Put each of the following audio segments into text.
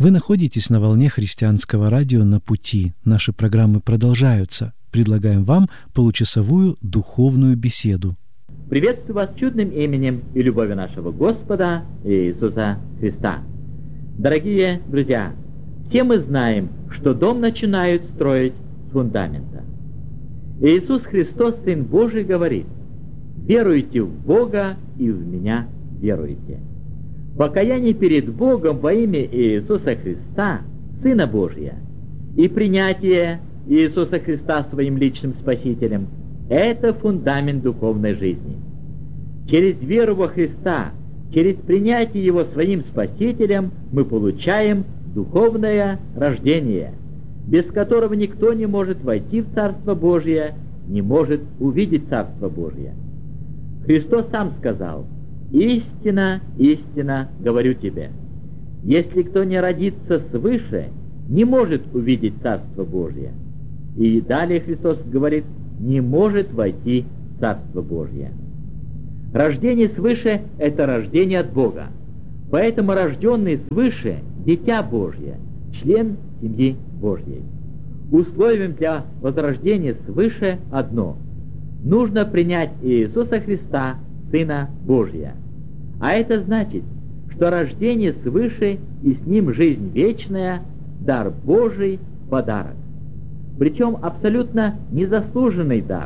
Вы находитесь на волне христианского радио «На пути». Наши программы продолжаются. Предлагаем вам получасовую духовную беседу. Приветствую вас чудным именем и любовью нашего Господа Иисуса Христа. Дорогие друзья, все мы знаем, что дом начинают строить с фундамента. Иисус Христос, Сын Божий, говорит: «Веруйте в Бога и в Меня веруйте». Покаяние перед Богом во имя Иисуса Христа, Сына Божия, и принятие Иисуса Христа своим личным Спасителем – это фундамент духовной жизни. Через веру во Христа, через принятие Его своим Спасителем мы получаем духовное рождение, без которого никто не может войти в Царство Божие, не может увидеть Царство Божие. Христос сам сказал: «Истина, истина, говорю тебе, если кто не родится свыше, не может увидеть Царство Божие». И далее Христос говорит: «не может войти в Царство Божие». Рождение свыше – это рождение от Бога. Поэтому рожденный свыше – дитя Божье, член семьи Божьей. Условием для возрождения свыше одно – нужно принять Иисуса Христа, Сына Божия. А это значит, что рождение свыше и с ним жизнь вечная – дар Божий, подарок. Причем абсолютно незаслуженный дар.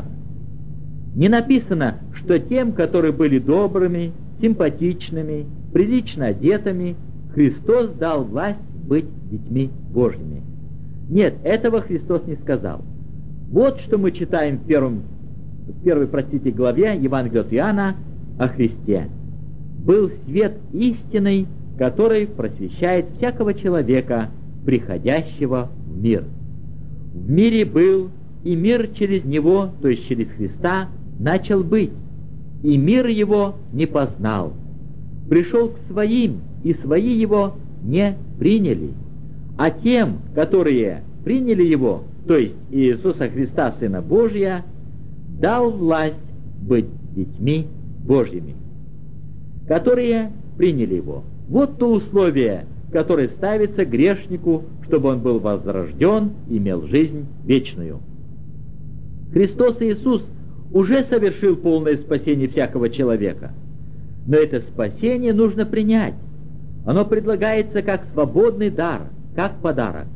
Не написано, что тем, которые были добрыми, симпатичными, прилично одетыми, Христос дал власть быть детьми Божьими. Нет, этого Христос не сказал. Вот что мы читаем в первой главе Евангелия от Иоанна о Христе. «Был свет истинный, который просвещает всякого человека, приходящего в мир. В мире был, и мир через Него, то есть через Христа, начал быть, и мир Его не познал. Пришел к своим, и свои Его не приняли. А тем, которые приняли Его, то есть Иисуса Христа, Сына Божия, дал власть быть детьми Божьими». Которые приняли Его. Вот то условие, которое ставится грешнику, чтобы он был возрожден и имел жизнь вечную. Христос Иисус уже совершил полное спасение всякого человека. Но это спасение нужно принять. Оно предлагается как свободный дар, как подарок.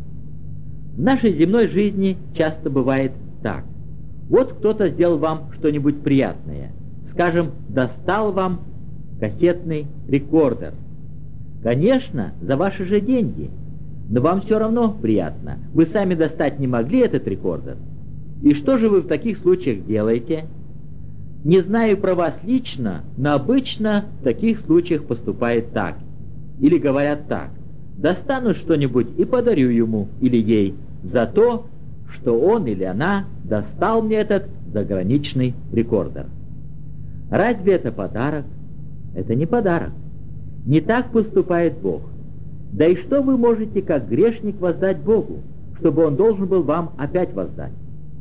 В нашей земной жизни часто бывает так. Вот кто-то сделал вам что-нибудь приятное. Скажем, достал вам кассетный рекордер. Конечно, за ваши же деньги, но вам все равно приятно. Вы сами достать не могли этот рекордер. И что же вы в таких случаях делаете? Не знаю про вас лично, но обычно в таких случаях поступает так. Или говорят так: достану что-нибудь и подарю ему или ей за то, что он или она достал мне этот заграничный рекордер. Разве это подарок? Это не подарок. Не так поступает Бог. Да и что вы можете, как грешник, воздать Богу, чтобы Он должен был вам опять воздать?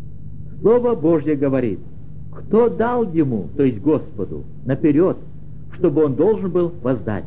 Слово Божье говорит: кто дал Ему, то есть Господу, наперед, чтобы Он должен был воздать?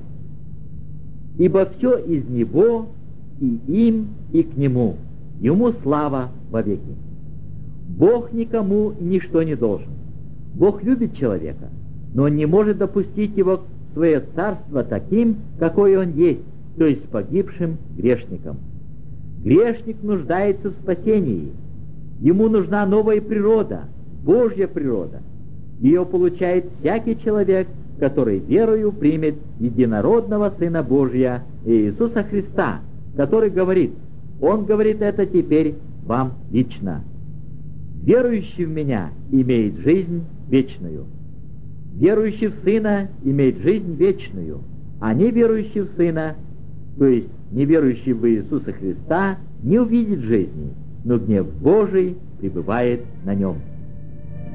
Ибо все из Него, и им, и к Нему. Ему слава вовеки. Бог никому и ничто не должен. Бог любит человека, но Он не может допустить его в свое царство таким, какой он есть, то есть погибшим грешником. Грешник нуждается в спасении. Ему нужна новая природа, Божья природа. Ее получает всякий человек, который верою примет единородного Сына Божия Иисуса Христа, который говорит, Он говорит это теперь вам лично: «Верующий в Меня имеет жизнь вечную». Верующий в Сына имеет жизнь вечную, а неверующий в Сына, то есть неверующий в Иисуса Христа, не увидит жизни, но гнев Божий пребывает на нем.